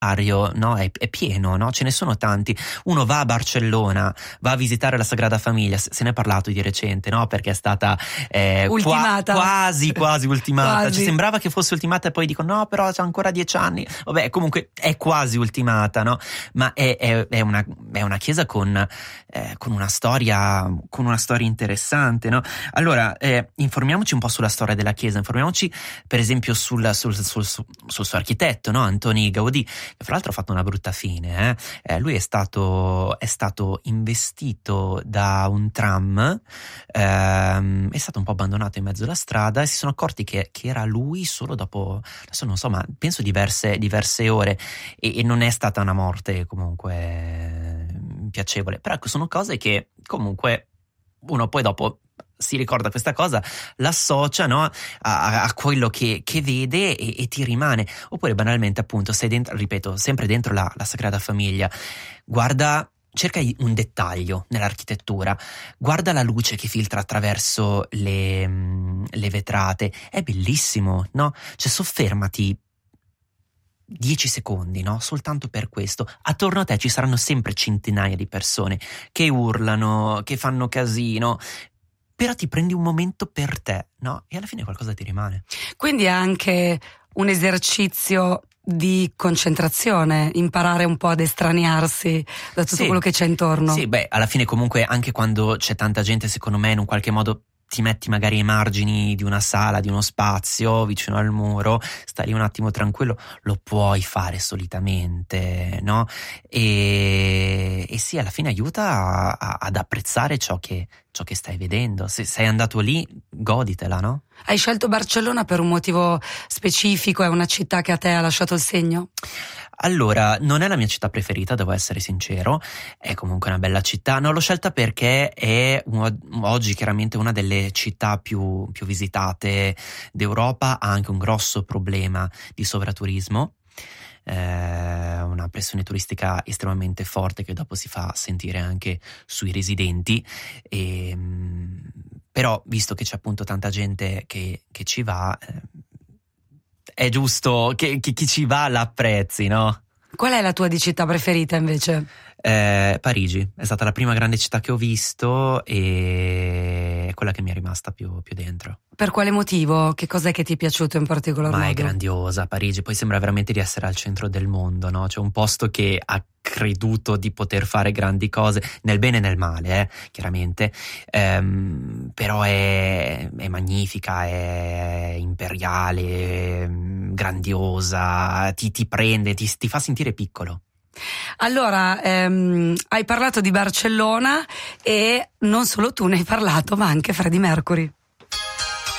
no? È pieno, no? Ce ne sono tanti. Uno va a Barcellona, va a visitare la Sagrada Famiglia, se ne è parlato di recente, no? Perché è stata ultimata. quasi ultimata. Quasi. Ci sembrava che fosse ultimata e poi dicono no, però c'è ancora 10 anni. Vabbè, comunque è quasi ultimata, no? Ma è una chiesa con una storia interessante, no? Allora, informiamoci un po' sulla storia della chiesa, informiamoci per esempio sul suo architetto, no? Antoni Gaudì, che fra l'altro ha fatto una brutta fine. Lui è stato investito da un tram, è stato un po' abbandonato in mezzo alla strada e si sono accorti che era lui solo dopo, adesso non so, ma penso diverse ore, e non è stata una morte comunque piacevole, però ecco, sono cose che comunque uno poi dopo si ricorda questa cosa, l'associa, no, a quello che vede e ti rimane. Oppure banalmente, appunto, sei dentro, ripeto, sempre dentro la Sagrada Famiglia, cerca un dettaglio nell'architettura, guarda la luce che filtra attraverso le vetrate, è bellissimo, no? Cioè soffermati 10 secondi, no? Soltanto per questo. Attorno a te ci saranno sempre centinaia di persone che urlano, che fanno casino, però ti prendi un momento per te, no? E alla fine qualcosa ti rimane. Quindi è anche un esercizio di concentrazione, imparare un po' ad estraniarsi da tutto quello che c'è intorno. Sì, beh, alla fine comunque anche quando c'è tanta gente, secondo me in un qualche modo ti metti magari ai margini di una sala, di uno spazio, vicino al muro, stai lì un attimo tranquillo, lo puoi fare solitamente, no? E sì, alla fine aiuta ad apprezzare ciò che stai vedendo. Se sei andato lì, goditela, no? Hai scelto Barcellona per un motivo specifico? È una città che a te ha lasciato il segno? Allora, non è la mia città preferita, devo essere sincero, è comunque una bella città. No, l'ho scelta perché è oggi chiaramente una delle città più visitate d'Europa, ha anche un grosso problema di sovraturismo, una pressione turistica estremamente forte che dopo si fa sentire anche sui residenti, però visto che c'è appunto tanta gente che ci va, è giusto che chi ci va l'apprezzi, no? Qual è la tua di città preferita invece? Parigi, è stata la prima grande città che ho visto e è quella che mi è rimasta più dentro. Per quale motivo? Che cos'è che ti è piaciuto in particolar modo? Ma è grandiosa Parigi, poi sembra veramente di essere al centro del mondo, no? C'è un posto che ha creduto di poter fare grandi cose, nel bene e nel male, chiaramente, però è magnifica, è imperiale, è grandiosa, ti prende, ti fa sentire piccolo. Allora, hai parlato di Barcellona e non solo tu ne hai parlato, ma anche Freddie Mercury.